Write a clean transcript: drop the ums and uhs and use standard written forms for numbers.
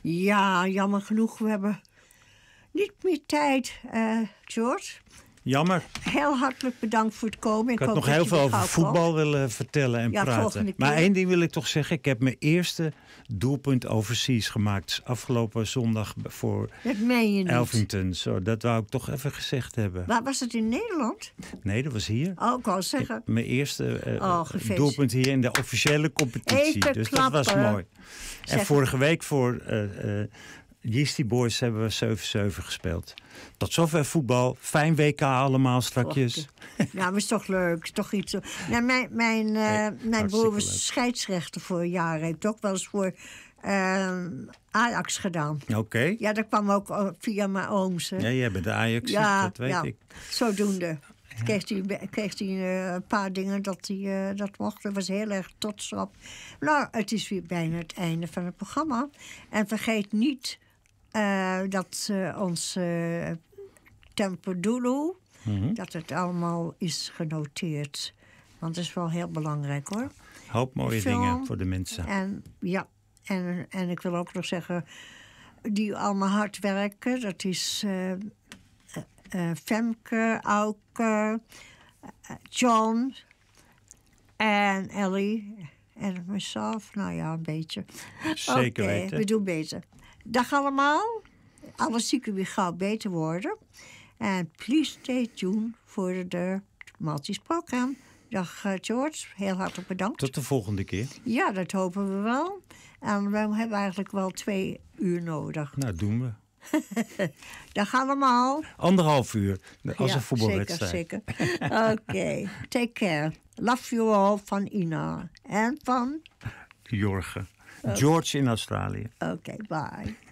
Ja, jammer genoeg. We hebben niet meer tijd, George. Jammer. Heel hartelijk bedankt voor het komen. Ik had nog heel veel over voetbal willen vertellen en praten. Maar één ding wil ik toch zeggen. Ik heb mijn eerste doelpunt overseas gemaakt. Afgelopen zondag voor Elfington. Zo, dat wou ik toch even gezegd hebben. Waar was het in Nederland? Nee, dat was hier. Oh, ik wou zeggen. Mijn eerste doelpunt hier in de officiële competitie. Even dus klappen. Dat was mooi. En vorige week voor Yeasty Boys hebben we 7-7 gespeeld. Tot zover voetbal. Fijn WK allemaal strakjes. Ja, maar is toch leuk. Is toch iets. Ja, mijn broer was scheidsrechter voor een jaar. Hij heeft ook wel eens voor Ajax gedaan. Oké. Ja, dat kwam ook via mijn ooms. Hè. Ja, jij bent de Ajax, dat weet ik. Zodoende. Kreeg hij een paar dingen dat hij dat mocht. Daar was heel erg trots op. Nou, het is weer bijna het einde van het programma. En vergeet niet dat ons Tempodulu, dat het allemaal is genoteerd. Want dat is wel heel belangrijk, hoor. Hoop mooie dingen voor de mensen. En ja, en ik wil ook nog zeggen, die allemaal hard werken. Dat is Femke, Auke, John en Ellie en mezelf. Nou ja, een beetje. Zeker weten. We doen beter. Dag allemaal. Alles zieken weer gauw beter worden. En please stay tuned voor de Maltese programma. Dag George, heel hartelijk bedankt. Tot de volgende keer. Ja, dat hopen we wel. En we hebben eigenlijk wel 2 uur nodig. Nou, doen we. Dag allemaal. 1,5 uur, als een voetbalwedstrijd. Zeker. Oké, take care. Love you all van Ina. En van? Jorge. George in Australië. Oké, bye.